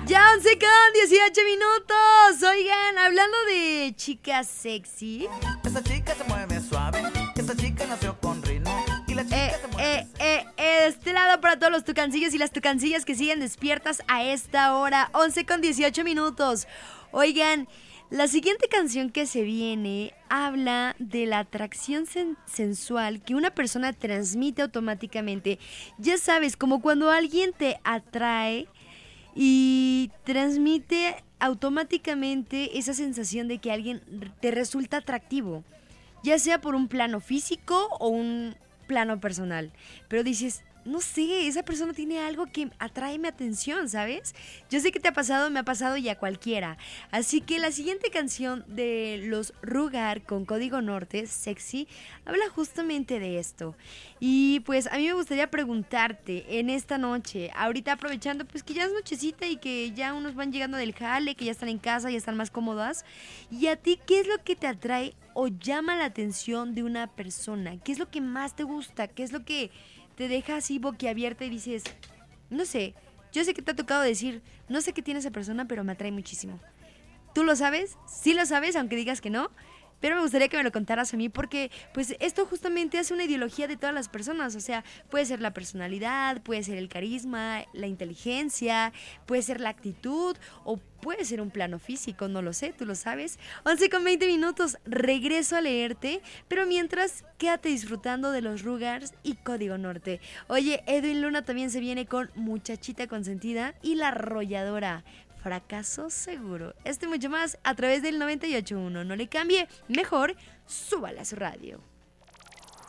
Ya 11:18. Oigan, hablando de chicas sexy. Esa chica se mueve suave, esa chica nació con ritmo y la chica se mueve. De este lado para todos los tucancillos y las tucancillas que siguen despiertas a esta hora, 11:18. Oigan, la siguiente canción que se viene habla de la atracción sensual que una persona transmite automáticamente. Ya sabes, como cuando alguien te atrae y transmite automáticamente esa sensación de que alguien te resulta atractivo, ya sea por un plano físico o un plano personal. Pero dices, no sé, esa persona tiene algo que atrae mi atención, ¿sabes? Yo sé que te ha pasado, me ha pasado y a cualquiera. Así que la siguiente canción de los Rugar con Código Norte, Sexy, habla justamente de esto. Y pues a mí me gustaría preguntarte en esta noche, ahorita aprovechando pues que ya es nochecita y que ya unos van llegando del jale, que ya están en casa, ya están más cómodas. ¿Y a ti qué es lo que te atrae o llama la atención de una persona? ¿Qué es lo que más te gusta? ¿Qué es lo que te deja así boquiabierta y dices, no sé, yo sé que te ha tocado decir, no sé qué tiene esa persona, pero me atrae muchísimo? ¿Tú lo sabes? Sí lo sabes, aunque digas que no. Pero me gustaría que me lo contaras a mí porque pues esto justamente hace una ideología de todas las personas. O sea, puede ser la personalidad, puede ser el carisma, la inteligencia, puede ser la actitud o puede ser un plano físico, no lo sé, tú lo sabes. 11:20, regreso a leerte, pero mientras quédate disfrutando de los Rugars y Código Norte. Oye, Edwin Luna también se viene con Muchachita Consentida y La Arrolladora. Fracaso seguro. Esto y mucho más a través del 98.1. No le cambie, mejor súbala a su radio.